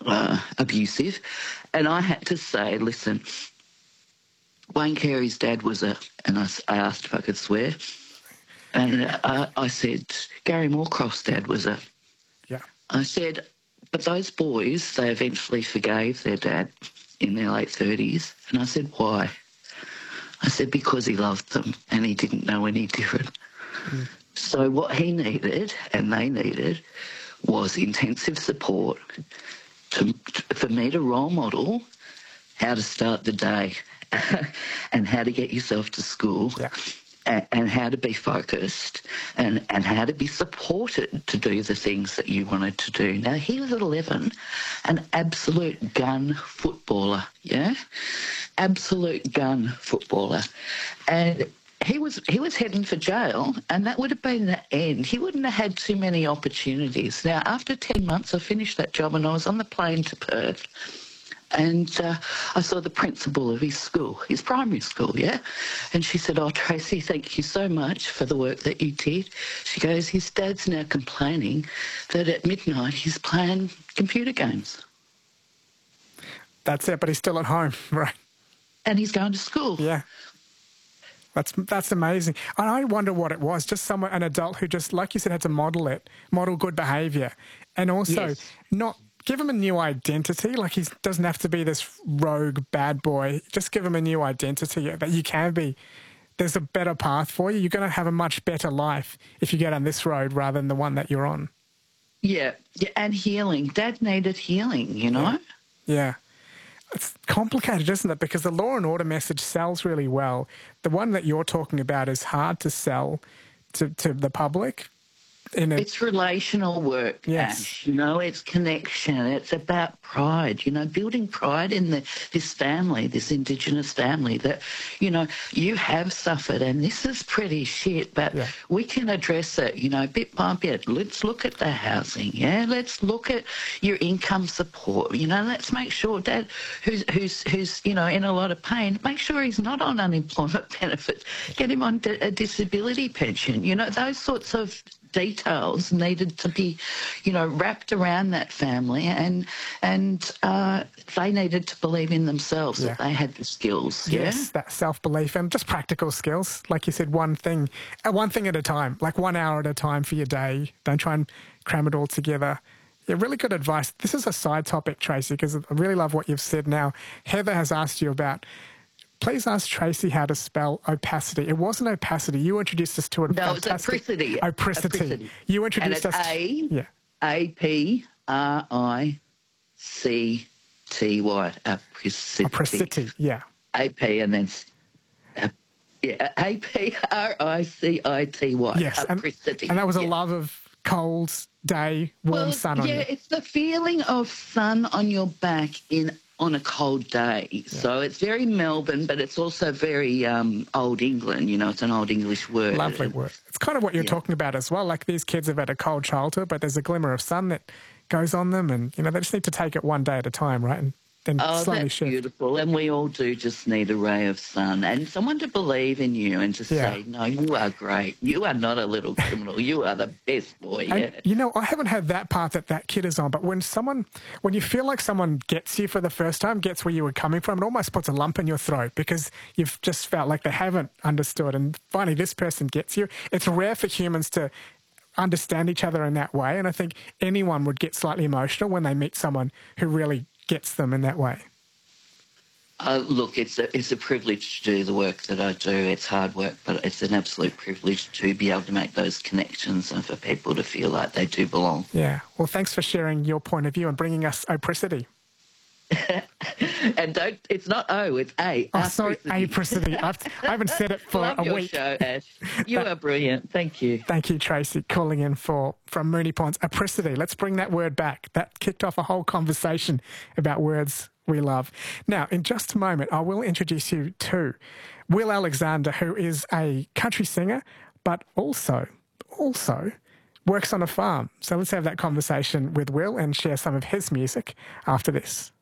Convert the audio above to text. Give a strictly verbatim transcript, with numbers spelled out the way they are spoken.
uh, abusive. And I had to say, listen, Wayne Carey's dad was a, and I, I asked if I could swear, and uh, I said, Gary Moorcroft's dad was a, Yeah. I said, but those boys, they eventually forgave their dad in their late thirties. And I said, why? I said, because he loved them and he didn't know any different. Mm. So what he needed and they needed was intensive support to, for me to role model how to start the day and how to get yourself to school. Yeah. And how to be focused and, and how to be supported to do the things that you wanted to do. Now, he was at eleven, an absolute gun footballer, yeah? Absolute gun footballer. And he was he was heading for jail, and that would have been the end. He wouldn't have had too many opportunities. Now, after ten months, I finished that job and I was on the plane to Perth. And uh, I saw the principal of his school, his primary school, yeah? And she said, oh, Tracy, thank you so much for the work that you did. She goes, his dad's now complaining that at midnight he's playing computer games. That's it, but he's still at home, right? And he's going to school. Yeah. That's that's amazing. And I wonder what it was, just someone, an adult who just, like you said, had to model it, model good behaviour, and also yes. not... give him a new identity. Like, he doesn't have to be this rogue bad boy. Just give him a new identity that you can be. There's a better path for you. You're going to have a much better life if you go down this road rather than the one that you're on. Yeah, yeah, and healing. Dad needed healing, you know? Yeah. yeah. It's complicated, isn't it? Because the law and order message sells really well. The one that you're talking about is hard to sell to, to the public. In a, it's relational work, yes. Ash, you know, it's connection. It's about pride, you know, building pride in the, this family, this Indigenous family that, you know, you have suffered and this is pretty shit, but yeah. we can address it, you know, bit by bit. Let's look at the housing, yeah? Let's look at your income support, you know, let's make sure Dad, who's, who's, who's you know, in a lot of pain, make sure he's not on unemployment benefits. Get him on a disability pension, you know, those sorts of details needed to be, you know, wrapped around that family, and and uh, they needed to believe in themselves, yeah. that they had the skills. Yes, yeah? that self-belief and just practical skills. Like you said, one thing, uh, one thing at a time, like one hour at a time for your day. Don't try and cram it all together. Yeah, really good advice. This is a side topic, Tracy, because I really love what you've said now. Heather has asked you about, please ask Tracy how to spell opacity. It wasn't opacity. You introduced us to it. No, it's apricity. Apricity. Apricity. You introduced and it's us to... A, yeah. A P R I C T Y. Apricity. Apricity, yeah. A P and then... Uh, yeah, A P R I C I T Y. Yes, apricity. And, and that was a yeah. love of cold day, warm well, sun on yeah, you. Yeah, it's the feeling of sun on your back in on a cold day. Yeah. So it's very Melbourne, but it's also very um, Old England. You know, it's an Old English word. Lovely word. It's kind of what you're yeah. talking about as well. Like, these kids have had a cold childhood, but there's a glimmer of sun that goes on them, and, you know, they just need to take it one day at a time, right? And then oh, slowly that's shift. Beautiful. And we all do just need a ray of sun and someone to believe in you and to yeah. say, no, you are great. You are not a little criminal. You are the best boy. Yeah. And, you know, I haven't had that part that that kid is on, but when someone, when you feel like someone gets you for the first time, gets where you were coming from, it almost puts a lump in your throat because you've just felt like they haven't understood. And finally, this person gets you. It's rare for humans to understand each other in that way. And I think anyone would get slightly emotional when they meet someone who really gets them in that way. Uh, look, it's a, it's a privilege to do the work that I do. It's hard work, but it's an absolute privilege to be able to make those connections and for people to feel like they do belong. Yeah. Well, thanks for sharing your point of view and bringing us apricity. And don't, it's not O, it's A. Oh, sorry, apricity. I've, I haven't said it for Love a your week. show, Ash. You are brilliant. Thank you. Thank you, Tracy, calling in for from Moonee Ponds. Apricity. Let's bring that word back. That kicked off a whole conversation about words we love. Now, in just a moment, I will introduce you to Will Alexander, who is a country singer, but also, also works on a farm. So let's have that conversation with Will and share some of his music after this.